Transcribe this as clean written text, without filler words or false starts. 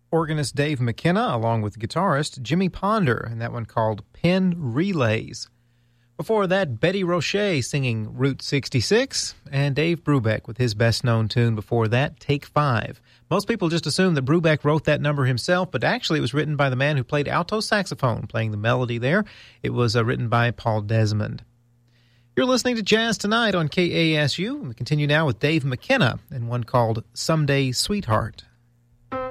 organist Dave McKenna, along with guitarist Jimmy Ponder, and that one called Pen Relays. Before that, Betty Roche singing Route 66, and Dave Brubeck with his best-known tune before that, Take 5. Most people just assume that Brubeck wrote that number himself, but actually it was written by the man who played alto saxophone, playing the melody there. It was written by Paul Desmond. You're listening to Jazz Tonight on KASU, and we continue now with Dave McKenna and one called Someday Sweetheart.